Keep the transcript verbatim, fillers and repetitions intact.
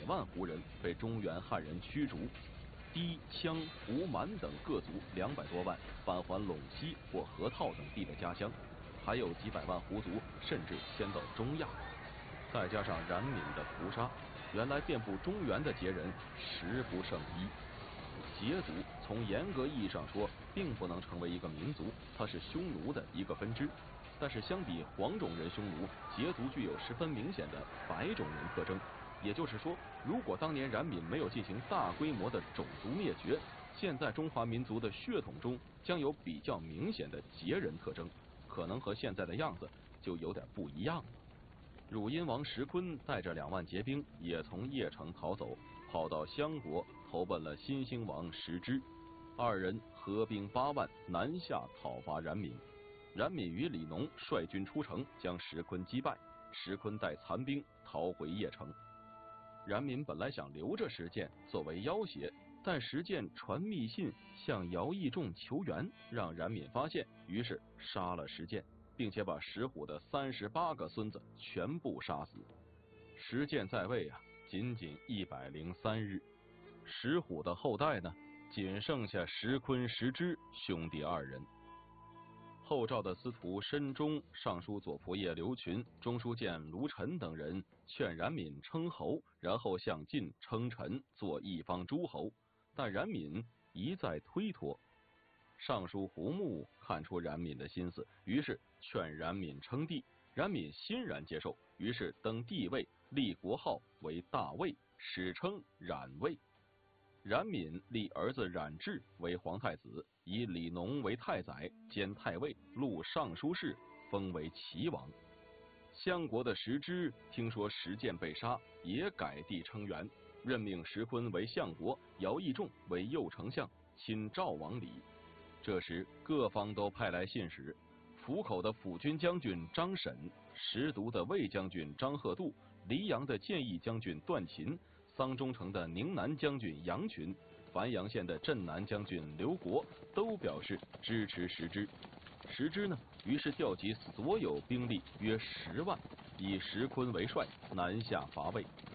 万胡人被中原汉人驱逐，氐、羌、胡、蛮等各族两百多万返还陇西或河套等地的家乡，还有几百万胡族甚至迁到中亚。再加上冉闵的屠杀，原来遍布中原的羯人十不胜一。羯族从严格意义上说，并不能成为一个民族，它是匈奴的一个分支。但是相比黄种人匈奴，羯族具有十分明显的白种人特征。也就是说，如果当年冉闵没有进行大规模的种族灭绝，现在中华民族的血统中将有比较明显的羯人特征，可能和现在的样子就有点不一样了。汝阴王石坤带着两万羯兵也从邺城逃走，跑到襄国投奔了新兴王石之，二人合兵八万南下讨伐冉闵。冉闵与李农率军出城，将石坤击败，石坤带残兵逃回邺城。冉闵本来想留着石建作为要挟，但石建传密信向姚义仲求援，让冉闵发现，于是杀了石建，并且把石虎的三十八个孙子全部杀死。石建在位啊，仅仅一百零三日。石虎的后代呢，仅剩下石坤、石之兄弟二人。后赵的司徒申忠、尚书左仆射刘群、中书监卢臣等人劝冉闵称侯，然后向晋称臣，做一方诸侯，但冉闵一再推脱。尚书胡穆看出冉闵的心思，于是劝冉闵称帝，冉闵欣然接受，于是登帝位，立国号为大魏，史称冉魏。冉闵立儿子冉智为皇太子，以李农为太宰兼太尉，录尚书事，封为齐王。襄国的石之听说石建被杀，也改帝称元，任命石坤为相国，姚义仲为右丞相，亲赵王礼。这时各方都派来信使，府口的辅军将军张审，石渎的卫将军张贺度，黎阳的建义将军段勤，桑中城的宁南将军杨群，繁阳县的镇南将军刘国都表示支持石之。石之呢，于是调集所有兵力约十万，以石坤为帅，南下伐魏。